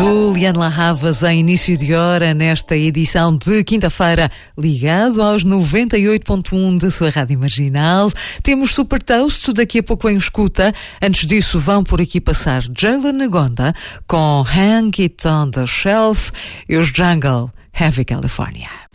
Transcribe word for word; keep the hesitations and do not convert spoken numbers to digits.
do Liane La Havas em início de hora, nesta edição de quinta-feira, ligado aos noventa e oito ponto um da sua Rádio Marginal. Temos Super Toast, daqui a pouco em escuta. Antes disso, vão por aqui passar Jalen Nagonda com Hang It On The Shelf e os Jungle, Heavy California.